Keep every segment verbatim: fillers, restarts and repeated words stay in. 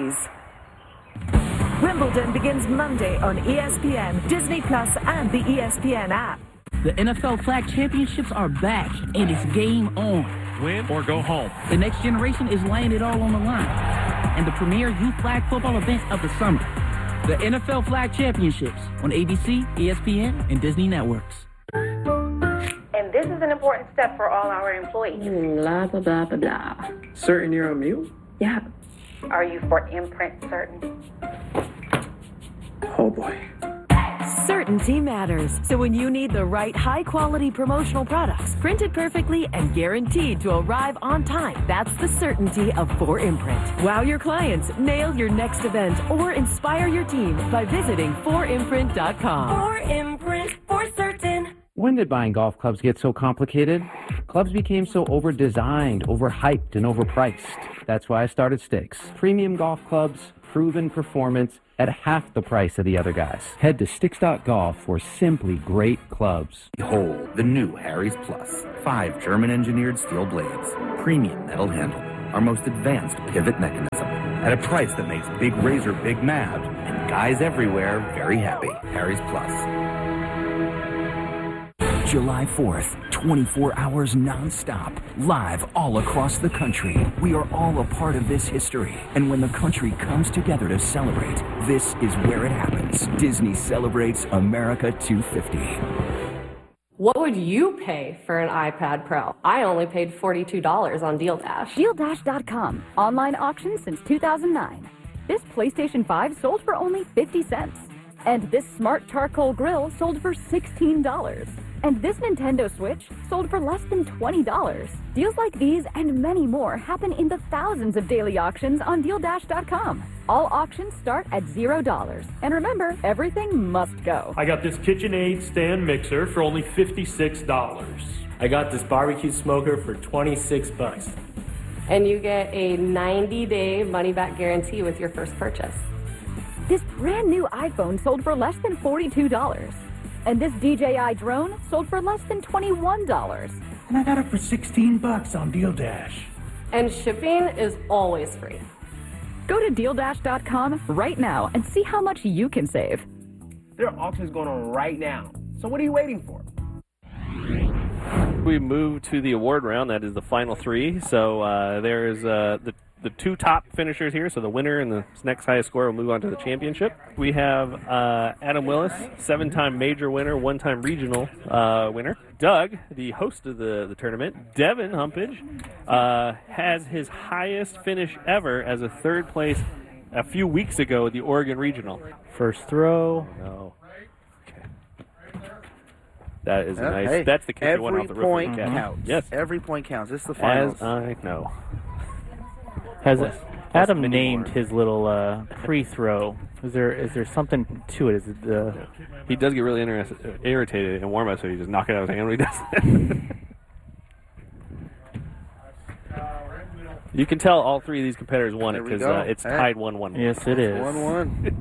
series. Wimbledon begins Monday on E S P N, Disney Plus, and the E S P N app. The N F L Flag Championships are back, and it's game on. Win or go home. The next generation is laying it all on the line. And the premier youth flag football event of the summer. The N F L Flag Championships on A B C, E S P N, and Disney Networks. And this is an important step for all our employees. Blah, blah, blah, blah, blah. Certain you're a mule? Yeah. Are you for imprint certain? Oh, boy. Certainty matters. So when you need the right high-quality promotional products, printed perfectly and guaranteed to arrive on time, that's the certainty of four imprint. Wow your clients, nail your next event, or inspire your team by visiting four imprint dot com. four imprint, for certain. When did buying golf clubs get so complicated? Clubs became so over-designed, overhyped, and overpriced. That's why I started Sticks. Premium golf clubs, proven performance, at half the price of the other guys. Head to Sticks dot golf for simply great clubs. Behold, the new Harry's Plus. Five German-engineered steel blades, premium metal handle, our most advanced pivot mechanism, at a price that makes Big Razor big mad, and guys everywhere very happy. Harry's Plus. July fourth, twenty-four hours non-stop, live all across the country. We are all a part of this history. And when the country comes together to celebrate, this is where it happens. Disney celebrates America two fifty. What would you pay for an iPad Pro? I only paid forty-two dollars on Deal Dash. Deal Dash dot com. Online auction since two thousand nine. This PlayStation five sold for only fifty cents. And this smart charcoal grill sold for sixteen dollars. And this Nintendo Switch sold for less than twenty dollars. Deals like these and many more happen in the thousands of daily auctions on Deal Dash dot com. All auctions start at zero dollars. And remember, everything must go. I got this KitchenAid stand mixer for only fifty-six dollars. I got this barbecue smoker for twenty-six bucks. And you get a ninety day money-back guarantee with your first purchase. This brand new iPhone sold for less than forty-two dollars. And this D J I drone sold for less than twenty-one dollars. And I got it for sixteen bucks on Deal Dash. And shipping is always free. Go to Deal Dash dot com right now and see how much you can save. There are auctions going on right now. So what are you waiting for? We move to the award round. That is the final three. So uh, there is uh, the the two top finishers here. So the winner and the next highest score will move on to the championship. We have uh, Adam Willis, seven-time major winner, one-time regional uh, winner. Doug, the host of the, the tournament. Devin Humpage uh, has his highest finish ever as a third place a few weeks ago at the Oregon Regional. First throw. No. That is Uh, nice. hey, That's the kick that went off the every point roof. counts. Yes. Every point counts. This is the finals. As I know. Has Plus- Adam plus named more. his little uh, free throw? Is there is there something to it? Is it the? He does get really interest, uh, irritated and warm up, so he just knock it out of his hand when he does that. You can tell all three of these competitors won There it we because go. uh, it's Hey. tied one one. Yes, it is. one one.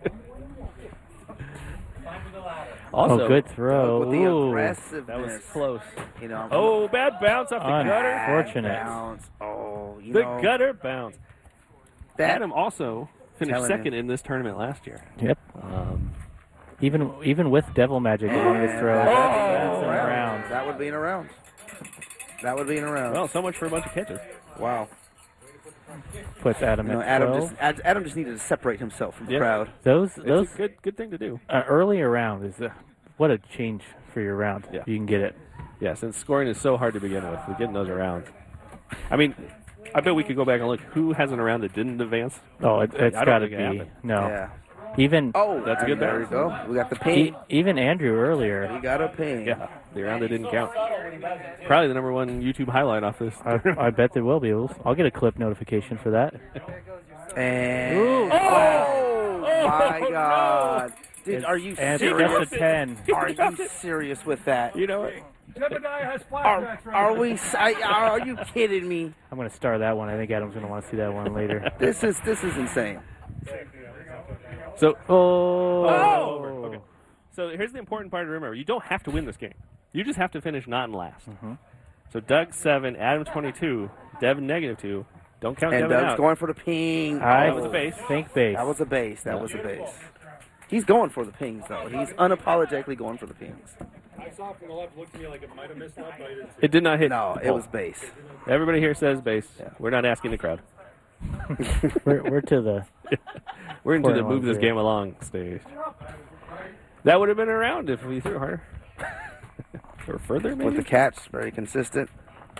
Also, oh, good throw. With the Ooh. aggressiveness. that was close. You know, Oh, bad bounce off the gutter. Unfortunate. bounce. Oh, you The know, gutter bounce. that- Adam also finished Telling second you. in this tournament last year. Yep. Um, Even even with Devil Magic at one of his throws. That That's would be in in a round. round. That would be in a round. That would be in a round. well, so much for a bunch of catches. Wow. Puts Adam You know, at Adam twelve. just Ad- Adam just needed to separate himself from the Yeah. crowd. Those It's those a good good thing to do. uh, early round is a, what a change for your round. Yeah. You can get it. Yeah, since scoring is so hard to begin with, we're getting those around. I mean, I bet we could go back and look who hasn't a round that didn't advance. Oh, it, it's I don't got to think be it happened. no. Yeah. Even Oh, That's a good There we bounce. go. We got the e- ping. even Andrew earlier. We got a ping. Yeah, the round that didn't count. Probably the number one YouTube highlight off this. I, I bet there will be. I'll get a clip notification for that. And Ooh. oh, my no. God, dude, are you And it's serious? just a ten. Are you serious with that? You know what? Gemini has Are, flashbacks right are now. we? I, are you kidding me? I'm going to star that one. I think Adam's going to want to see that one later. This is this is insane. So, Oh. oh, okay. So here's the important part to remember: you don't have to win this game. You just have to finish not in last. Mm-hmm. So Doug seven, Adam twenty-two, Devin negative two, Don't count And Devin Doug's out. going for the ping. I that was a base. think base. That was a base. That was a base. He's going for the pings, though. He's unapologetically going for the pings. I saw from the left, looked to me like it might have missed out, but I didn't see It did not hit. No, it was base. Everybody here says base. We're not asking the crowd. we're, we're to the. We're into the corner move ones this here. game along stage. That would have been around if we threw harder. Or further, maybe? With the catch, very consistent.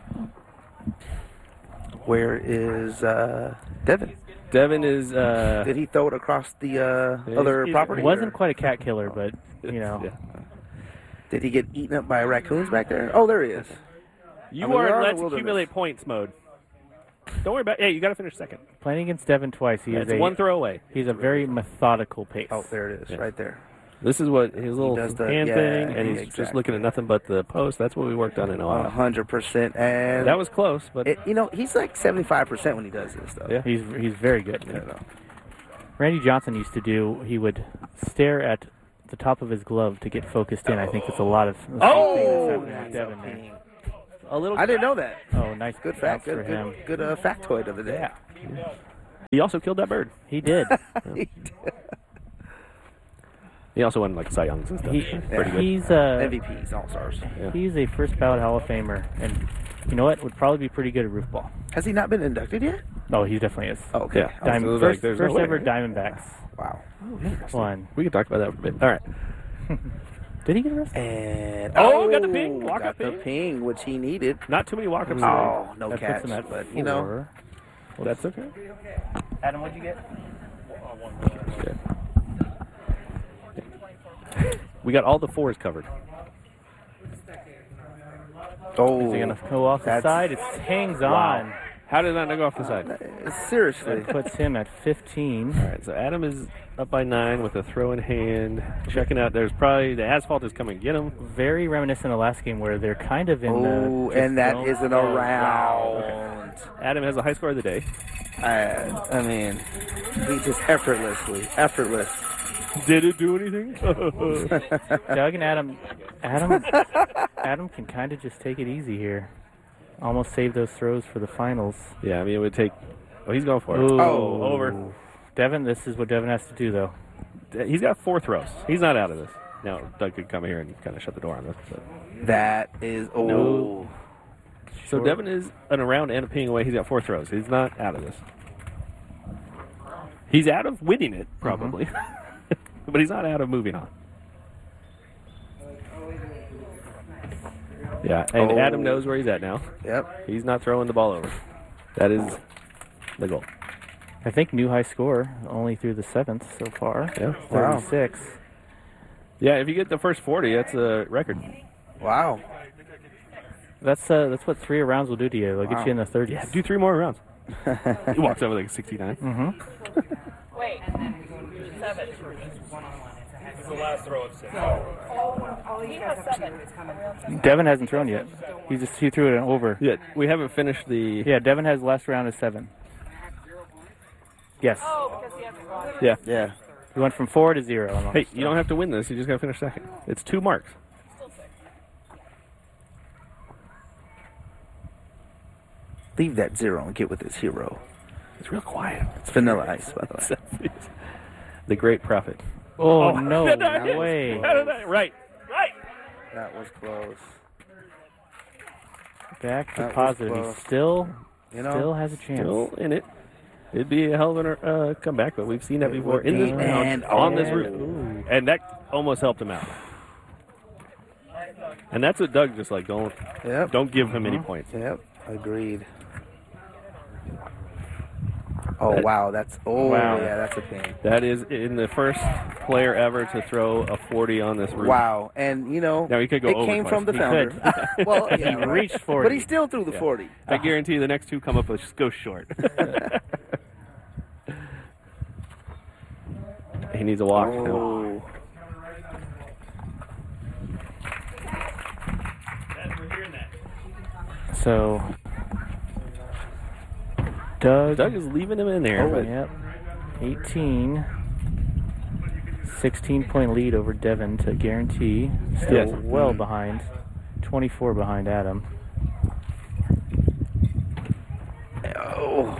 Where is uh, Devin? Devin is. Uh, Did he throw it across the uh, He's- other he's- property? It wasn't quite a cat killer, but, you know. Yeah. Did he get eaten up by raccoons back there? Oh, there he is. You I mean, are we're in in the let's wilderness. accumulate points mode. Don't worry about. Hey, you got to finish second. Playing against Devin twice, he That's is a, one throw away. He's a very methodical pace. Oh, there it is, Yeah. right there. This is what his little does the- hand yeah, thing, and he's just exactly. looking at nothing but the post. That's what we worked on in A Ohio. hundred percent, and That was close, but it, you know he's like seventy-five percent when he does this stuff. Yeah. He's he's very good. You know. Randy Johnson used to do, he would stare at the top of his glove to get focused in. I think it's a lot of the same Oh! thing that's happening with Devin there. a little. I didn't know that. Oh, nice Good bounce fact. for Good, him. good, good uh, factoid of the day. Yeah. He also killed that bird. He did. He did. He also won like Cy Youngs and stuff. He, Pretty good. he's uh, M V Ps, all stars. Yeah. he's a first ballot Hall of Famer, and you know what? Would probably be pretty good at roof ball. Has he not been inducted yet? Oh, he definitely is. Oh, okay. Yeah. I was- Diamond, it was first like, there's no first way, ever right? Diamondbacks Wow. one. We can talk about that for a bit. All right. Did he get arrested? And Oh, got the ping. Walk got up the ping. ping, which he needed. Not too many walk-ups. Oh, no That catch, puts him at but you know, four. Well, that's okay. Adam, what'd you get? We got all the fours covered. oh, Is he gonna go off the that's- side? It hangs on. How did that not go off the side? uh, seriously. That puts him at fifteen. All right, so Adam is up by nine with a throw in hand. Checking out, there's probably the asphalt is coming to get him. Very reminiscent of last game where they're kind of in Oh, the. just and that don't- isn't Oh, around. Adam has a high score of the day. Uh, I mean, he just effortlessly, effortless. Did it do anything? Doug and Adam, Adam, Adam can kind of just take it easy here. Almost save those throws for the finals. Yeah, I mean, it would take. Oh, he's going for it. Ooh. Oh, over. Devin, this is what Devin has to do, though. He's got four throws. He's not out of this. Now, Doug could come here and kind of shut the door on this. But. That is oh. No. So Sure. Devin is an around and a ping away. He's got four throws. He's not out of this. He's out of winning it, probably. Mm-hmm. But he's not out of moving on. Yeah, and Oh. Adam knows where he's at now. Yep. He's not throwing the ball over. That is the goal. I think new high score, only through the seventh so far. Yeah. Wow. thirty-six. Yeah, if you get the first forty, that's a record. Wow. That's uh, that's what three rounds will do to you. They'll get Wow. you in the thirties. Yeah, do three more rounds. He walks over like a sixty-nine. Mm-hmm. Wait, seven. the last throw at six. Oh, he has seven. Devin hasn't thrown yet. He just he threw it over. Yeah, we haven't finished the. Yeah, Devin has last round is seven. Yes. Oh, because he hasn't gone. Yeah. Yeah. He went from four to zero. almost. Hey, you don't have to win this. You just got to finish second. It's two marks. Still six. Leave that zero and get with this hero. It's real quiet. It's Vanilla Ice, by the way. The great prophet. Oh, no How did I- way. How did I- Right. Right. That was close. Back to That was positive. He close. still, You know, still has a chance. Still in it. It'd be a hell of a uh, comeback, but we've seen that It before would in this be. round And- on this and- route. Ooh. And that almost helped him out. And that's what Doug just like, don't Yep. don't give him Mm-hmm. any points. Yep. Agreed. Oh, That- wow. That's, oh, Wow. yeah, that's a pain. That is in the first player ever to throw a forty on this route. Wow. And, you know, Now, he could go it over came twice. from the He founder. could. well, He yeah, right. reached forty. But he still threw the Yeah. forty. I guarantee the next two come up with go short. He needs a walk. now. Oh. So, Doug. Doug is leaving him in there. Oh, but yep. eighteen. sixteen point lead over Devin to guarantee. Still Yes. well behind. twenty-four behind Adam. Oh.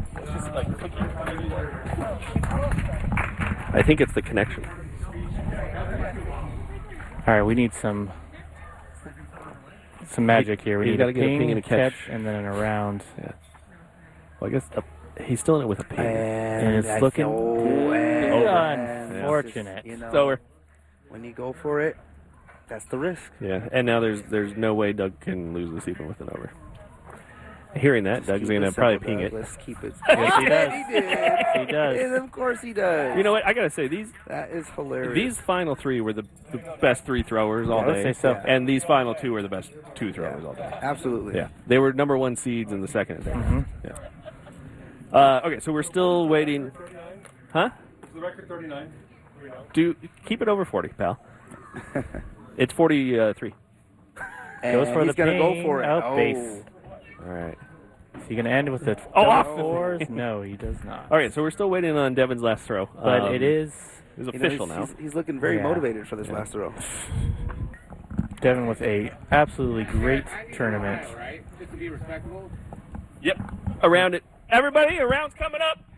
I think it's the connection. All right, we need some some magic here. We You need gotta a get a ping, ping and a catch. and then an around. Yeah. Well, I guess uh, he's still in it with a ping. And, And it's I looking know, good. and Unfortunate. it's just, you know, It's over. When you go for it, that's the risk. Yeah, and now there's there's no way Doug can lose this even with an over. Hearing that, Just Doug's keep going to it probably simple, ping Doug. it. Let's keep it. Yes, he does. He did. He does. And of course he does. You know what? I got to say, these That is hilarious. these final three were the, the best three throwers all I would day. say so. Yeah. And these final two were the best two throwers all day. Absolutely. Yeah, they were number one seeds in the second. Mm-hmm. Yeah. Uh, okay, so we're still waiting. Huh? Is the record thirty-nine? Do keep it over forty, pal. It's forty-three. And Goes for he's the gonna ping. go for it. Out Oh. base. All right. Is he going to end with the Oh, double off. fours? No, he does not. All right, so we're still waiting on Devin's last throw. But Um, it is. It's You know, official he's, now. He's, he's looking very Yeah. motivated for this Yeah. last throw. Devin with a absolutely great tournament. Yep. Around it. Everybody, a round's coming up.